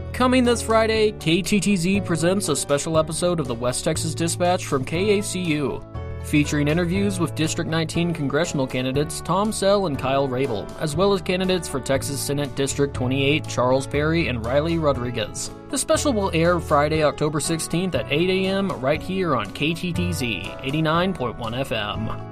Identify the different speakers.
Speaker 1: Coming this Friday, KTTZ presents a special episode of the West Texas Dispatch from KACU, featuring interviews with District 19 congressional candidates Tom Sell and Kyle Rabel, as well as candidates for Texas Senate District 28 Charles Perry and Riley Rodriguez. The special will air Friday, October 16th at 8 a.m. right here on KTTZ 89.1 FM.